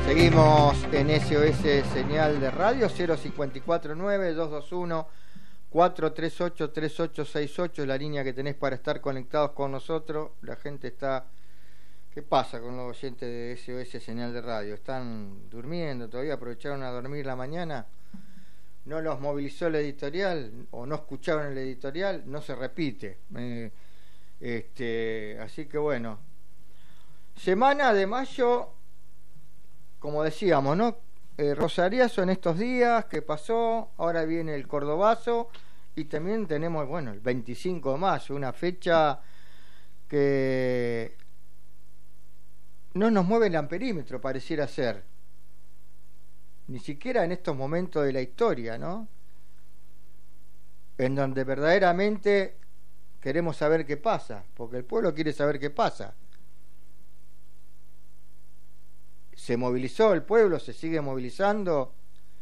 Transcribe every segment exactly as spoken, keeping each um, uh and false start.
Seguimos en S O S Señal de Radio. Cero cinco cuatro nueve, dos dos uno, cuatro tres ocho, tres ocho seis ocho es la línea que tenés para estar conectados con nosotros. La gente está... ¿Qué pasa con los oyentes de S O S Señal de Radio? ¿Están durmiendo todavía? ¿Aprovecharon a dormir la mañana? ¿No los movilizó el editorial? ¿O no escucharon el editorial? No se repite. Eh, este, así que bueno. Semana de mayo, como decíamos, ¿no? Eh, Rosariazo en estos días que pasó, ahora viene el Cordobazo y también tenemos, bueno, el veinticinco de mayo, una fecha que no nos mueve el amperímetro, pareciera ser. Ni siquiera en estos momentos de la historia, ¿no? En donde verdaderamente queremos saber qué pasa, porque el pueblo quiere saber qué pasa. Se movilizó el pueblo, se sigue movilizando,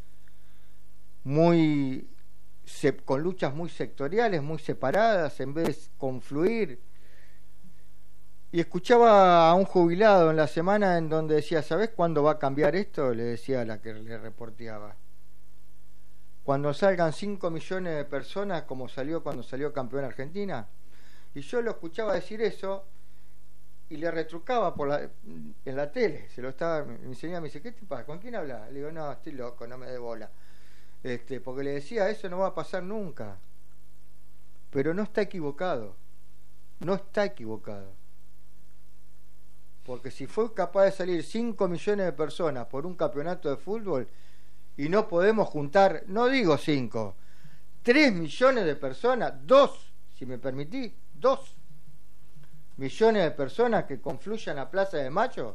muy se, con luchas muy sectoriales, muy separadas, en vez de confluir. Y escuchaba a un jubilado en la semana en donde decía, ¿sabés cuándo va a cambiar esto? Le decía a la que le reporteaba. Cuando salgan cinco millones de personas, como salió cuando salió campeón Argentina. Y yo lo escuchaba decir eso y le retrucaba por la, en la tele. Se lo estaba, me enseñaba, me dice, ¿qué te pasa? ¿Con quién hablas? Le digo, no, estoy loco, no me dé bola. Este, porque le decía, eso no va a pasar nunca. Pero no está equivocado. No está equivocado. Porque si fue capaz de salir cinco millones de personas por un campeonato de fútbol y no podemos juntar, no digo cinco, tres millones de personas, dos, si me permitís, dos millones de personas que confluyan a Plaza de Mayo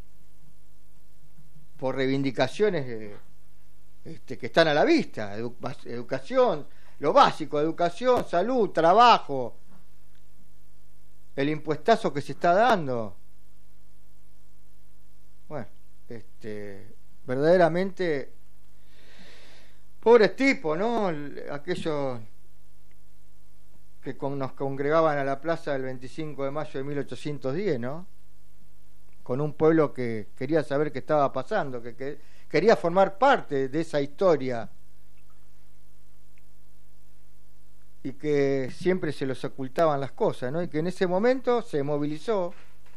por reivindicaciones de, este, que están a la vista, edu educación, lo básico, educación, salud, trabajo, el impuestazo que se está dando. Bueno, este, verdaderamente, pobres tipos, ¿no? Aquellos que con, nos congregaban a la plaza el veinticinco de mayo de mil ochocientos diez, ¿no? Con un pueblo que quería saber qué estaba pasando, que, que quería formar parte de esa historia y que siempre se los ocultaban las cosas, ¿no? Y que en ese momento se movilizó,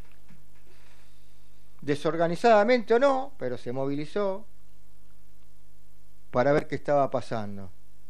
desorganizadamente o no, pero se movilizó para ver qué estaba pasando.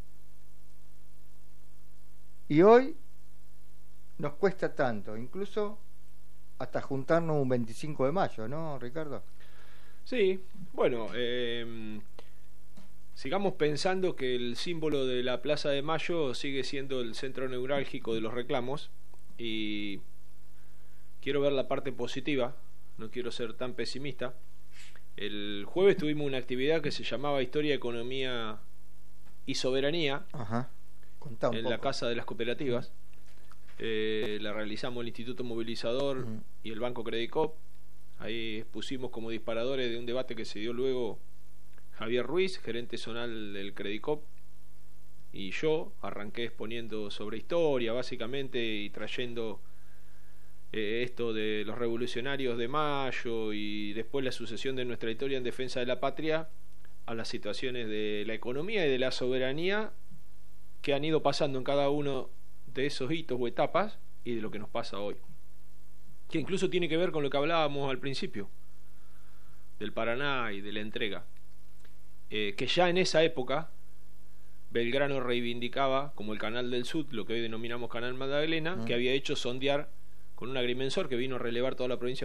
Y hoy nos cuesta tanto, incluso hasta juntarnos un veinticinco de mayo, ¿no, Ricardo? Sí, bueno, eh, sigamos pensando que el símbolo de la Plaza de Mayo sigue siendo el centro neurálgico de los reclamos y quiero ver la parte positiva. No quiero ser tan pesimista. El jueves tuvimos una actividad que se llamaba Historia, Economía y Soberanía. Ajá. Contá un en poco. La Casa de las Cooperativas. Eh, la realizamos el Instituto Movilizador uh-huh. y el Banco Credicop. Ahí pusimos como disparadores de un debate que se dio luego Javier Ruiz, gerente zonal del Credicop, y yo arranqué exponiendo sobre historia básicamente y trayendo Eh, esto de los revolucionarios de mayo y después la sucesión de nuestra historia en defensa de la patria a las situaciones de la economía y de la soberanía que han ido pasando en cada uno de esos hitos o etapas y de lo que nos pasa hoy, que incluso tiene que ver con lo que hablábamos al principio del Paraná y de la entrega, eh, que ya en esa época Belgrano reivindicaba como el Canal del Sud, lo que hoy denominamos Canal Magdalena, uh-huh. que había hecho sondear con un agrimensor que vino a relevar toda la provincia